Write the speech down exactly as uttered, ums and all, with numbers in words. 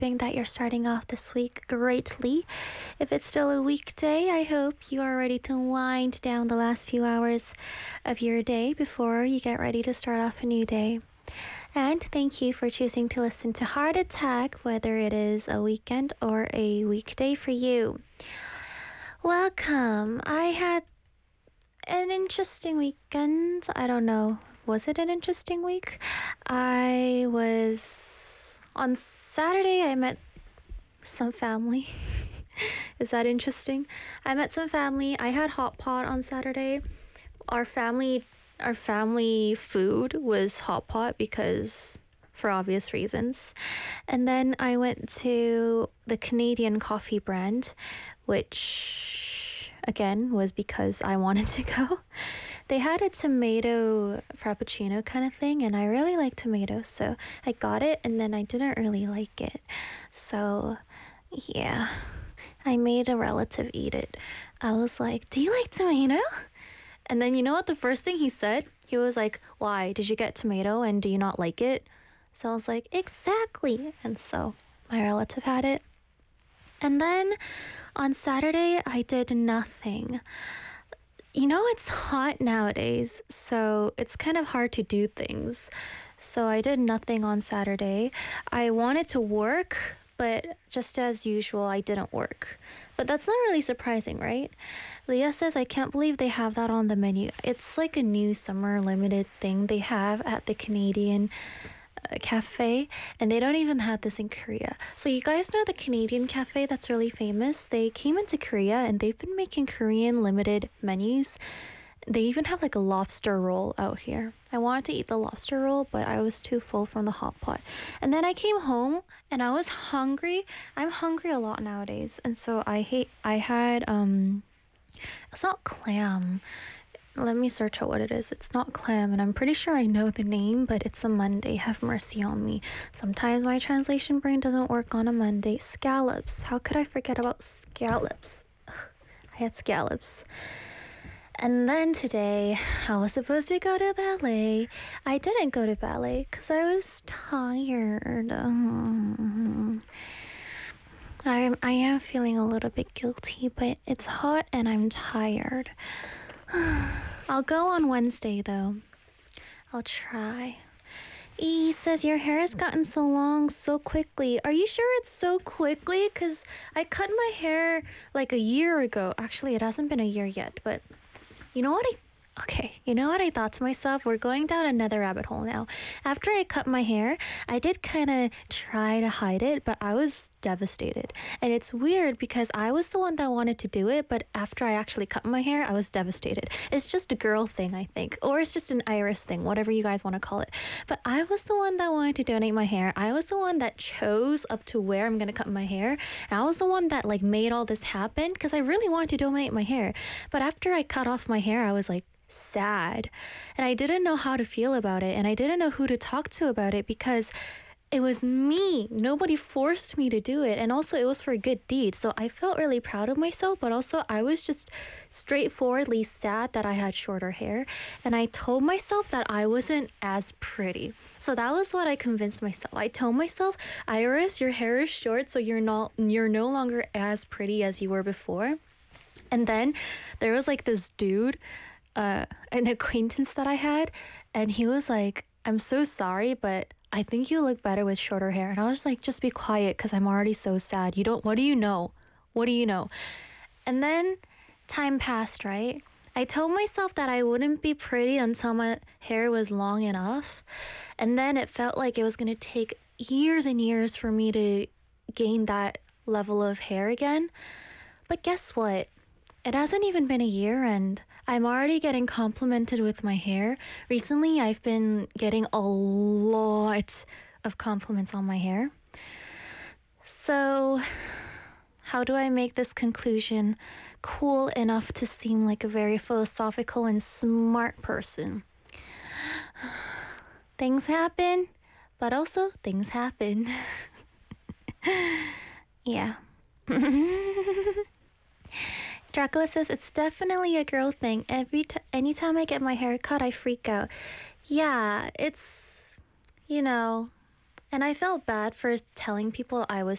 hoping that you're starting off this week greatly. If it's still a weekday, I hope you are ready to wind down the last few hours of your day before you get ready to start off a new day. And thank you for choosing to listen to Heart Attack, whether it is a weekend or a weekday for you. Welcome. I had an interesting weekend. I don't know. Was it an interesting week? I was on Saturday. I met some family. Is that interesting? I met some family. I had hot pot on Saturday. Our family, our family food was hot pot because for obvious reasons. And then I went to the Canadian coffee brand, which again was because I wanted to go. They had a tomato frappuccino kind of thing, and I really like tomatoes, so I got it, and then I didn't really like it. So, yeah, I made a relative eat it. I was like, do you like tomato? And then you know what the first thing he said? He was like, why? Did you get tomato and do you not like it? So I was like, exactly. And so my relative had it. And then on Saturday, I did nothing. You know, it's hot nowadays, so it's kind of hard to do things. So I did nothing on Saturday. I wanted to work, but just as usual, I didn't work. But that's not really surprising, right? Leah says, I can't believe they have that on the menu. It's like a new summer limited thing they have at the Canadian uh, cafe, and they don't even have this in Korea. So you guys know the Canadian cafe that's really famous? They came into Korea and they've been making Korean limited menus. They even have like a lobster roll out here. I wanted to eat the lobster roll, but I was too full from the hot pot. And then I came home and I was hungry. I'm hungry a lot nowadays. And so I hate, I had, um, it's not clam. Let me search out what it is. It's not clam, and I'm pretty sure I know the name, but it's a Monday. Have mercy on me. Sometimes my translation brain doesn't work on a Monday. Scallops. How could I forget about scallops? Ugh, I had scallops. And then today, I was supposed to go to ballet. I didn't go to ballet because I was tired. Um, I, I am feeling a little bit guilty, but it's hot and I'm tired. I'll go on Wednesday, though. I'll try. E says, your hair has gotten so long so quickly. Are you sure it's so quickly? Because I cut my hair like a year ago. Actually, it hasn't been a year yet, but you know what I... Okay, you know what I thought to myself? We're going down another rabbit hole now. After I cut my hair, I did kind of try to hide it, but I was devastated. And it's weird because I was the one that wanted to do it, but after I actually cut my hair, I was devastated. It's just a girl thing, I think. Or it's just an iris thing, whatever you guys want to call it. But I was the one that wanted to donate my hair. I was the one that chose up to where I'm going to cut my hair. And I was the one that like made all this happen because I really wanted to donate my hair. But after I cut off my hair, I was like, sad, and I didn't know how to feel about it, and I didn't know who to talk to about it because it was me. Nobody forced me to do it, and also it was for a good deed, so I felt really proud of myself, but also I was just straightforwardly sad that I had shorter hair, and I told myself that I wasn't as pretty. So that was what I convinced myself. I told myself, Iris, your hair is short, so you're not you're no longer as pretty as you were before. And then there was like this dude, uh, an acquaintance that I had, and he was like, I'm so sorry, but I think you look better with shorter hair. And I was like, just be quiet because I'm already so sad. You don't, what do you know? What do you know? And then time passed, right? I told myself that I wouldn't be pretty until my hair was long enough. And then it felt like it was going to take years and years for me to gain that level of hair again. But guess what? It hasn't even been a year and I'm already getting complimented with my hair. Recently, I've been getting a lot of compliments on my hair. So, how do I make this conclusion cool enough to seem like a very philosophical and smart person? Things happen, but also things happen. Yeah. Dracula says, it's definitely a girl thing. Every t- anytime I get my hair cut, I freak out. Yeah, it's, you know, and I felt bad for telling people I was